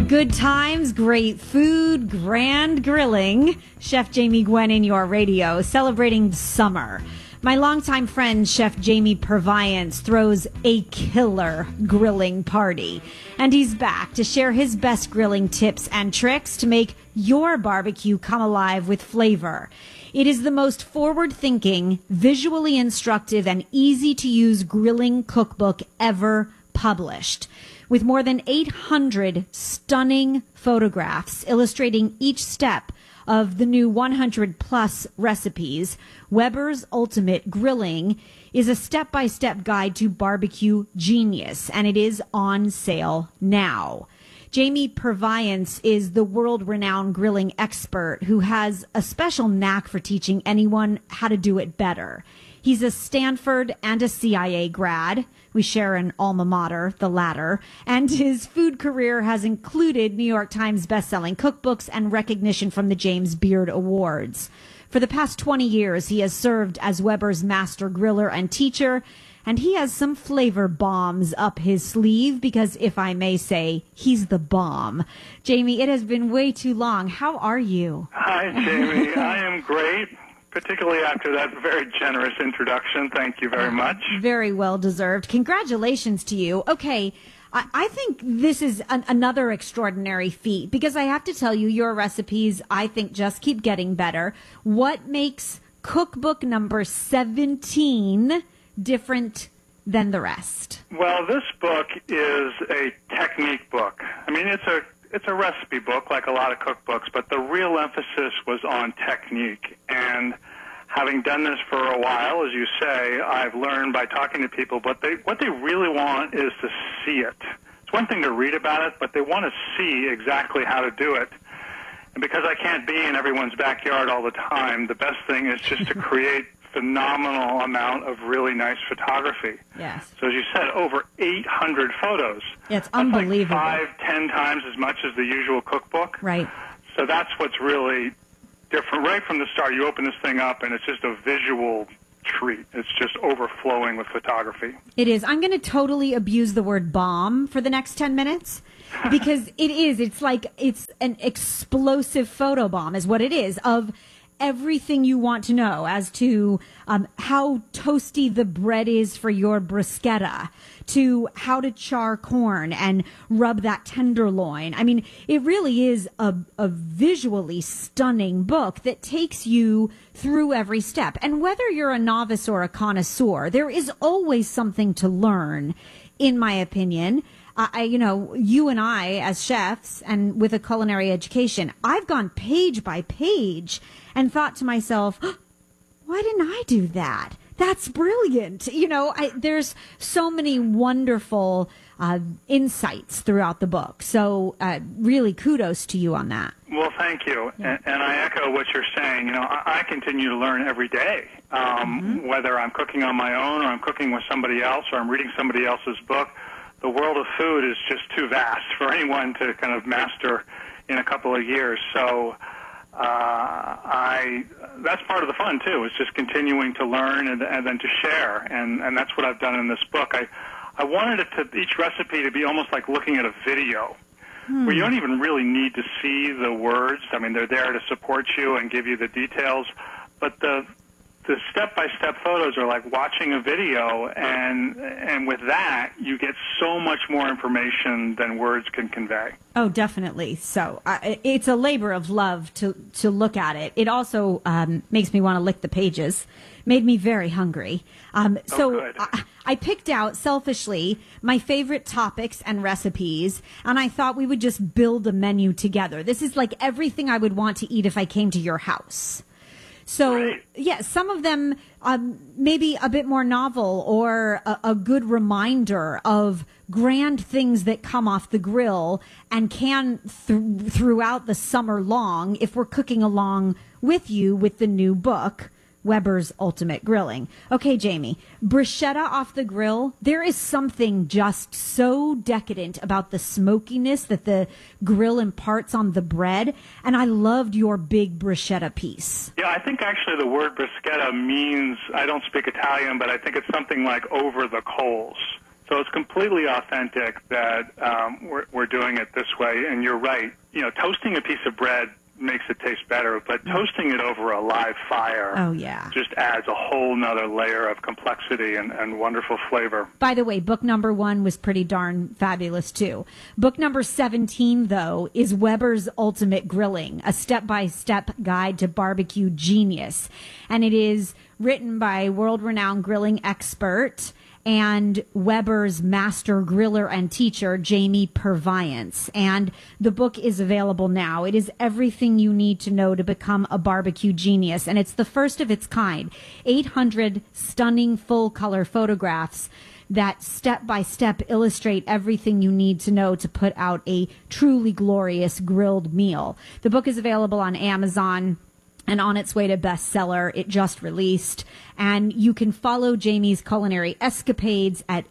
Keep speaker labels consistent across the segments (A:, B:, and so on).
A: Good times, great food, grand grilling. Chef Jamie Gwen in your radio, celebrating summer. My longtime friend, Chef Jamie Purviance, throws a killer grilling party. And he's back to share his best grilling tips and tricks to make your barbecue come alive with flavor. It is the most forward-thinking, visually instructive, and easy-to-use grilling cookbook ever published. With more than 800 stunning photographs illustrating each step of the new 100-plus recipes, Weber's Ultimate Grilling is a step-by-step guide to barbecue genius, and it is on sale now. Jamie Purviance is the world-renowned grilling expert who has a special knack for teaching anyone how to do it better. He's a Stanford and a CIA grad. We share an alma mater, the latter, and his food career has included New York Times bestselling cookbooks and recognition from the James Beard Awards. For the past 20 years, he has served as Weber's master griller and teacher, and he has some flavor bombs up his sleeve because, if I may say, he's the bomb. Jamie, it has been way too long. How are you?
B: Hi, Jamie. I am great. Particularly after that very generous introduction. Thank you very much.
A: Very well deserved. Congratulations to you. Okay, I think this is another extraordinary feat because I have to tell you, your recipes, I think, just keep getting better. What makes cookbook number 17 different than the rest?
B: Well, this book is a technique book. I mean, it's a recipe book like a lot of cookbooks, but the real emphasis was on technique. And having done this for a while, as you say, I've learned by talking to people, what they really want is to see it. It's one thing to read about it, but they want to see exactly how to do it. And because I can't be in everyone's backyard all the time, the best thing is just to create phenomenal amount of really nice photography.
A: Yes.
B: So as you said, over 800 photos.
A: Yeah, it's unbelievable.
B: That's like 5-10 times as much as the usual cookbook.
A: Right.
B: So that's what's really different. Right from the start, you open this thing up and it's just a visual treat. It's just overflowing with photography.
A: It is. I'm going to totally abuse the word bomb for the next 10 minutes because it is. It's like it's an explosive photo bomb is what it is of everything you want to know as to how toasty the bread is for your bruschetta, to how to char corn and rub that tenderloin. I mean, it really is a visually stunning book that takes you through every step. And whether you're a novice or a connoisseur, there is always something to learn, in my opinion. You and I, as chefs and with a culinary education, I've gone page by page and thought to myself, oh, why didn't I do that? That's brilliant. There's so many wonderful insights throughout the book. So really kudos to you on that.
B: Well, thank you. Yeah. And I echo what you're saying. I continue to learn every day, whether I'm cooking on my own or I'm cooking with somebody else or I'm reading somebody else's book. The world of food is just too vast for anyone to kind of master in a couple of years. So that's part of the fun, too, is just continuing to learn and then to share. And that's what I've done in this book. I wanted each recipe to be almost like looking at a video where you don't even really need to see the words. I mean, they're there to support you and give you the details. But the step-by-step photos are like watching a video, and with that, you get so much more information than words can convey.
A: Oh, definitely. So it's a labor of love to look at it. It also makes me want to lick the pages. Made me very hungry. I picked out, selfishly, my favorite topics and recipes, and I thought we would just build a menu together. This is like everything I would want to eat if I came to your house. So,
B: right.
A: Yeah, some of them maybe a bit more novel or a good reminder of grand things that come off the grill and can throughout the summer long if we're cooking along with you with the new book, Weber's Ultimate Grilling. Okay, Jamie, bruschetta off the grill, there is something just so decadent about the smokiness that the grill imparts on the bread, and I loved your big bruschetta piece.
B: Yeah, I think actually the word bruschetta means, I don't speak Italian, but I think it's something like over the coals. So it's completely authentic that we're doing it this way. And you're right. You know, toasting a piece of bread makes it taste better, but toasting it over a live fire just adds a whole nother layer of complexity and wonderful flavor.
A: By the way, book number 1 was pretty darn fabulous, too. Book number 17, though, is Weber's Ultimate Grilling, a step-by-step guide to barbecue genius. And it is written by world-renowned grilling expert and Weber's master griller and teacher, Jamie Purviance. And the book is available now. It is everything you need to know to become a barbecue genius. And it's the first of its kind. 800 stunning full-color photographs that step-by-step illustrate everything you need to know to put out a truly glorious grilled meal. The book is available on Amazon and on its way to bestseller. It just released. And you can follow Jamie's culinary escapades at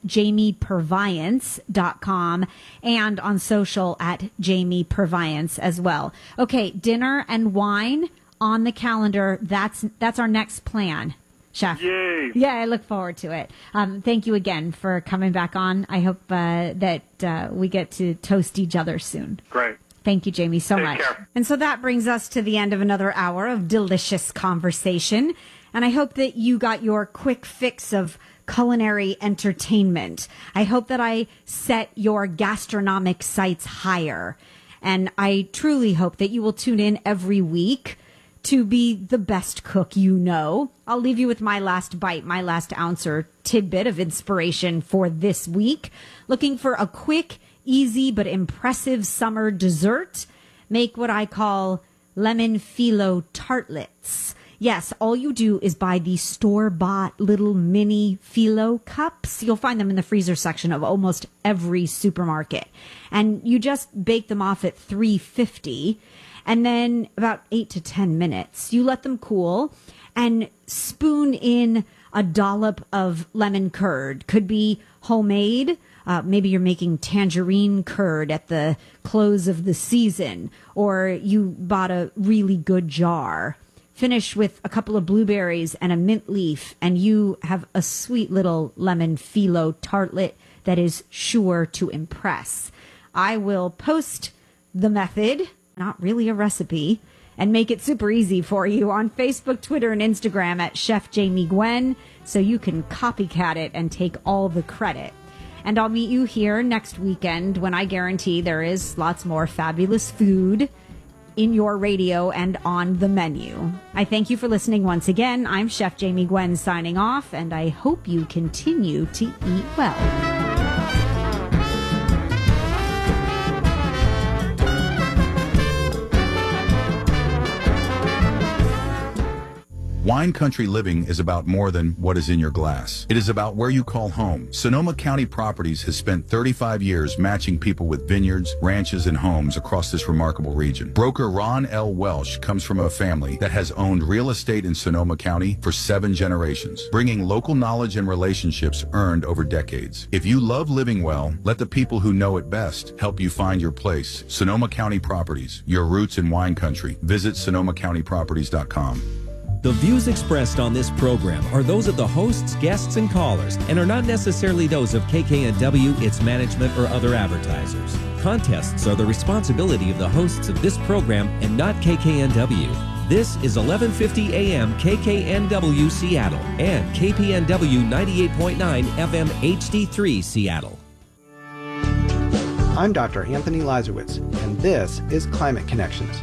A: jamiepurviance.com and on social at Jamie Purviance as well. Okay, dinner and wine on the calendar. That's our next plan, Chef.
B: Yay.
A: Yeah, I look forward to it. Thank you again for coming back on. I hope that we get to toast each other soon.
B: Great.
A: Thank you, Jamie, so
B: Take
A: much.
B: care.
A: And so that brings us to the end of another hour of delicious conversation. And I hope that you got your quick fix of culinary entertainment. I hope that I set your gastronomic sights higher. And I truly hope that you will tune in every week to be the best cook you know. I'll leave you with my last bite, my last ounce or tidbit of inspiration for this week. Looking for a quick, easy but impressive summer dessert? Make what I call lemon phyllo tartlets. Yes, all you do is buy these store-bought little mini phyllo cups. You'll find them in the freezer section of almost every supermarket. And you just bake them off at 350, and then about 8 to 10 minutes. You let them cool and spoon in a dollop of lemon curd. Could be homemade. Maybe you're making tangerine curd at the close of the season, or you bought a really good jar. Finish with a couple of blueberries and a mint leaf, and you have a sweet little lemon phyllo tartlet that is sure to impress. I will post the method, not really a recipe, and make it super easy for you on Facebook, Twitter, and Instagram at Chef Jamie Gwen, so you can copycat it and take all the credit. And I'll meet you here next weekend when I guarantee there is lots more fabulous food in your radio and on the menu. I thank you for listening once again. I'm Chef Jamie Gwen signing off, and I hope you continue to eat well.
C: Wine Country Living is about more than what is in your glass. It is about where you call home. Sonoma County Properties has spent 35 years matching people with vineyards, ranches, and homes across this remarkable region. Broker Ron L. Welsh comes from a family that has owned real estate in Sonoma County for 7 generations, bringing local knowledge and relationships earned over decades. If you love living well, let the people who know it best help you find your place. Sonoma County Properties, your roots in wine country. Visit SonomaCountyProperties.com.
D: The views expressed on this program are those of the hosts, guests, and callers, and are not necessarily those of KKNW, its management, or other advertisers. Contests are the responsibility of the hosts of this program and not KKNW. This is 1150 AM KKNW Seattle and KPNW 98.9 FM HD3 Seattle.
E: I'm Dr. Anthony Lazarowitz, and this is Climate Connections.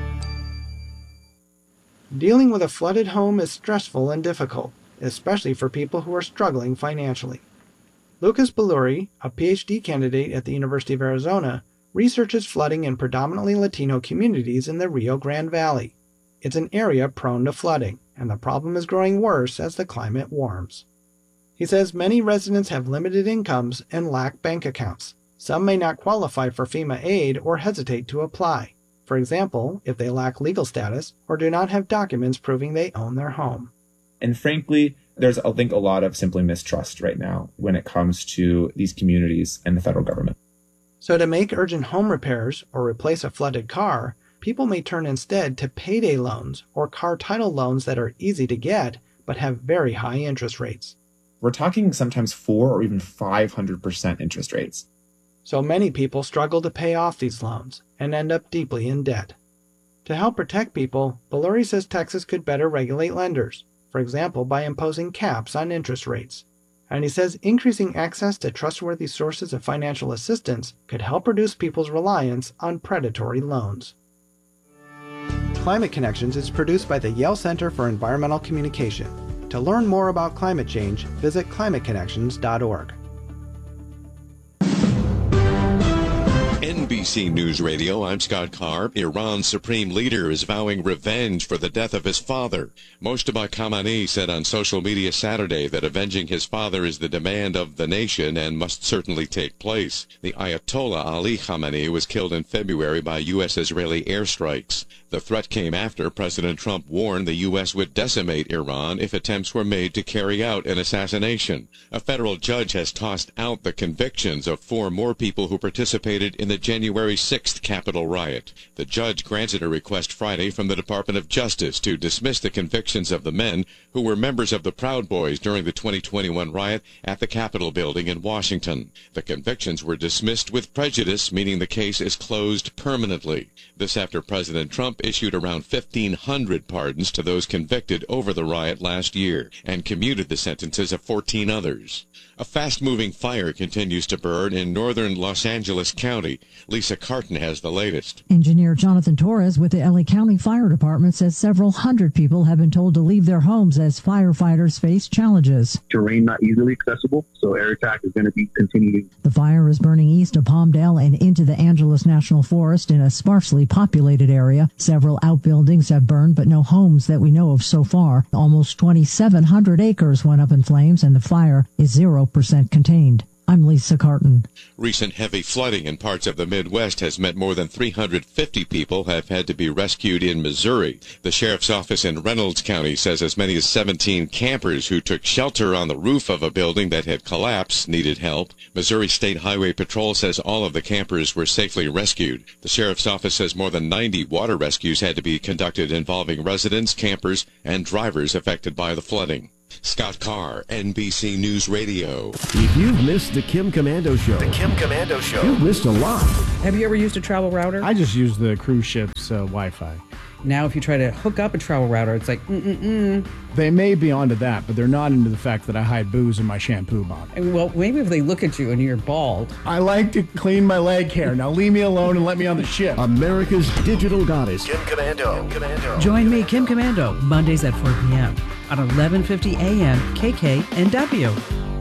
E: Dealing with a flooded home is stressful and difficult, especially for people who are struggling financially. Lucas Belluri, a PhD candidate at the University of Arizona, researches flooding in predominantly Latino communities in the Rio Grande Valley. It's an area prone to flooding, and the problem is growing worse as the climate warms. He says many residents have limited incomes and lack bank accounts. Some may not qualify for FEMA aid or hesitate to apply. For example, if they lack legal status or do not have documents proving they own their home.
F: And frankly, there's, I think, a lot of simply mistrust right now when it comes to these communities and the federal government.
E: So to make urgent home repairs or replace a flooded car, people may turn instead to payday loans or car title loans that are easy to get but have very high interest rates.
F: we're talking sometimes 4 or even 500% interest rates.
E: So many people struggle to pay off these loans and end up deeply in debt. To help protect people, Belluri says Texas could better regulate lenders, for example by imposing caps on interest rates. And he says increasing access to trustworthy sources of financial assistance could help reduce people's reliance on predatory loans. Climate Connections is produced by the Yale Center for Environmental Communication. To learn more about climate change, visit climateconnections.org.
G: NBC News Radio, I'm Scott Carr. Iran's supreme leader is vowing revenge for the death of his father. Mojtaba Khamenei said on social media Saturday that avenging his father is the demand of the nation and must certainly take place. The Ayatollah Ali Khamenei was killed in February by U.S.-Israeli airstrikes. The threat came after President Trump warned the U.S. would decimate Iran if attempts were made to carry out an assassination. A federal judge has tossed out the convictions of 4 more people who participated in the January 6th Capitol riot. The judge granted a request Friday from the Department of Justice to dismiss the convictions of the men who were members of the Proud Boys during the 2021 riot at the Capitol building in Washington. The convictions were dismissed with prejudice, meaning the case is closed permanently. This after President Trump issued around 1,500 pardons to those convicted over the riot last year and commuted the sentences of 14 others. A fast-moving fire continues to burn in northern Los Angeles County. Lisa Carton has the latest.
H: Engineer Jonathan Torres with the LA County Fire Department says several hundred people have been told to leave their homes as firefighters face challenges.
I: Terrain not easily accessible, so air attack is going to be continuing.
H: The fire is burning east of Palmdale and into the Angeles National Forest in a sparsely populated area. Several outbuildings have burned, but no homes that we know of so far. Almost 2,700 acres went up in flames, and the fire is 0% contained. I'm Lisa Carton.
G: Recent heavy flooding in parts of the Midwest has meant more than 350 people have had to be rescued in Missouri. The sheriff's office in Reynolds County says as many as 17 campers who took shelter on the roof of a building that had collapsed needed help. Missouri State Highway Patrol says all of the campers were safely rescued. The sheriff's office says more than 90 water rescues had to be conducted involving residents, campers, and drivers affected by the flooding. Scott Carr, NBC News Radio.
J: If you've missed the Kim Komando Show, you've missed a lot.
K: Have you ever used a travel router?
L: I just use the cruise ship's Wi-Fi.
K: Now, if you try to hook up a travel router, it's like,
L: They may be onto that, but they're not into the fact that I hide booze in my shampoo bottle.
K: Well, maybe if they look at you and you're bald.
L: I like to clean my leg hair. Now leave me alone and let me on the ship.
J: America's digital goddess.
M: Kim Komando.
K: Join me, Kim Komando, Mondays at 4 p.m. on 1150 a.m. KKNW.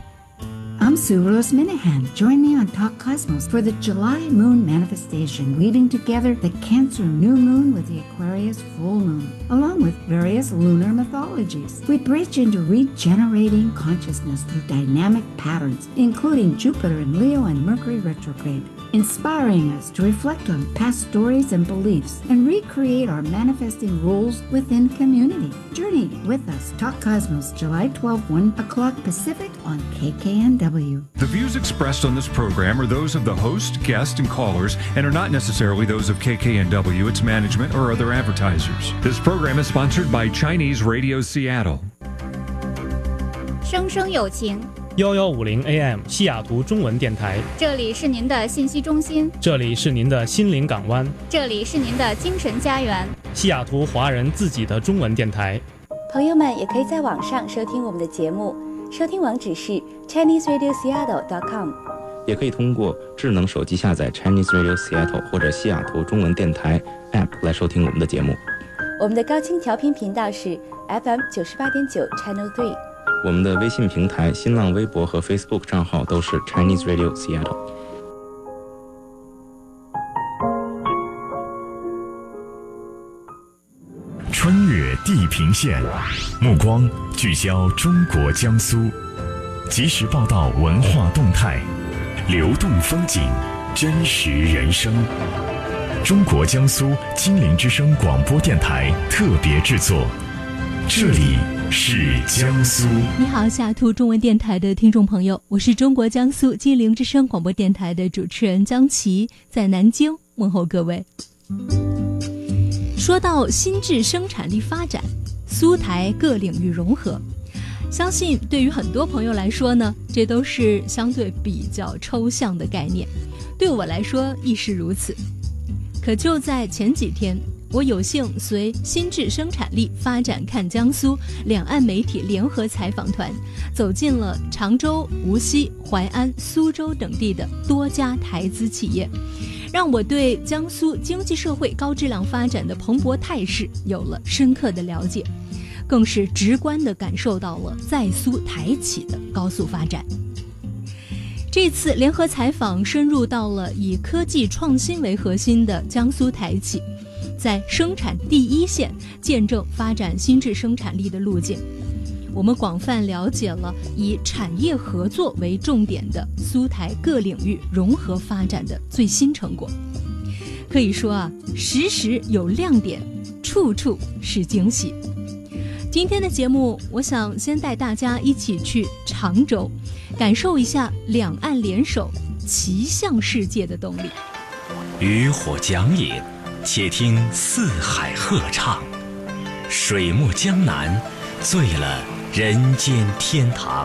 N: I'm Sue Rose Minahan. Join me on Talk Cosmos for the July moon manifestation, weaving together the Cancer new moon with the Aquarius full moon, along with various lunar mythologies. We bridge into regenerating consciousness through dynamic patterns, including Jupiter in Leo and Mercury retrograde, inspiring us to reflect on past stories and beliefs and recreate our manifesting rules within community. Journey with us. Talk Cosmos, July 12, 1 o'clock Pacific on KKNW.
O: The views expressed on this program are those of the host, guest, and callers and are not necessarily those of KKNW, its management, or other advertisers. This program is sponsored by Chinese Radio Seattle.
P: 生生有情
Q: 1150 AM 西雅图中文电台，
P: 这里是您的信息中心，
Q: 这里是您的心灵港湾，
P: 这里是您的精神家园，
Q: 西雅图华人自己的中文电台。
R: 朋友们也可以在网上收听我们的节目，收听网址是 ChineseRadioSeattle.com，
S: 也可以通过智能手机下载 Chinese Radio Seattle 或者西雅图中文电台 App 来收听我们的节目。
R: 我们的高清调频频道是 FM 98.9 Channel 3。
S: 我们的微信平台、新浪微博和 Facebook 账号都是 Chinese Radio Seattle。
T: 穿越地平线，目光聚焦中国江苏，及时报道文化动态，流动风景，真实人生。中国江苏金陵之声广播电台特别制作，这里是江苏。
U: 你好，西雅图中文电台的听众朋友，我是中国江苏金陵之声广播电台的主持人江琪，在南京问候各位。说到新质生产力发展，苏台各领域融合， 相信对于很多朋友来说呢，这都是相对比较抽象的概念，对我来说亦是如此。可就在前几天，我有幸随新智生产力发展看江苏两岸媒体联合采访团，走进了常州、无锡、淮安、苏州等地的多家台资企业，让我对江苏经济社会高质量发展的蓬勃态势有了深刻的了解，更是直观地感受到了在苏台企的高速发展。这次联合采访深入到了以科技创新为核心的江苏台企，在生产第一线见证发展新质生产力的路径。我们广泛了解了以产业合作为重点的苏台各领域融合发展的最新成果。可以说啊，时时有亮点，处处是惊喜。今天的节目，我想先带大家一起去常州，感受一下两岸联手骑向世界的动力。
T: 渔火讲野，且听四海鹤唱，水墨江南，醉了人间天堂。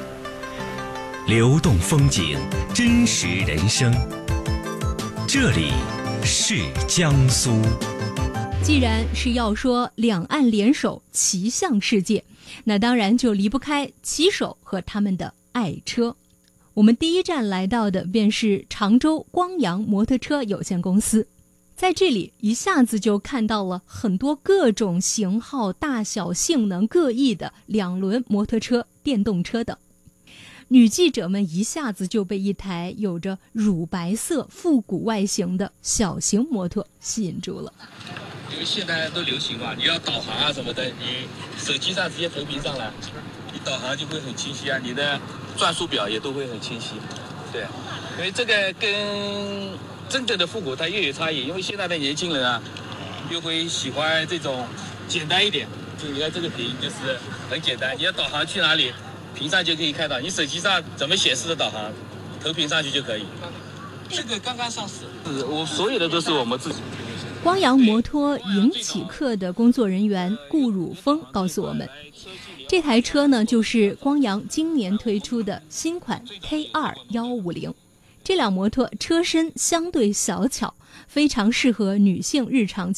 T: 流动风景，真实人生，这里是江苏。
U: 既然是要说两岸联手骑向世界，那当然就离不开骑手和他们的爱车。我们第一站来到的便是常州光阳摩托车有限公司，在这里一下子就看到了很多各种型号、大小、性能各异的两轮摩托车、电动车等。女记者们一下子就被一台有着乳白色复古外形的小型摩托吸引住了。
M: 因为现在都流行嘛，你要导航啊什么的，你手机上直接投屏上来，你导航就会很清晰啊，你的转速表也都会很清晰。对，因为这个跟真正的复古它又有差异，因为现在的年轻人啊，又会喜欢这种简单一点，就你看这个屏就是很简单，你要导航去哪里，屏上就可以看到，你手机上怎么显示的导航，投屏上去就可以。这个刚刚上市，我所有的都是我们自己。
U: 光阳摩托迎启客的工作人员顾汝峰告诉我们，这台车呢就是光阳今年推出的新款 K2-150。这辆摩托车身相对小巧，非常适合女性日常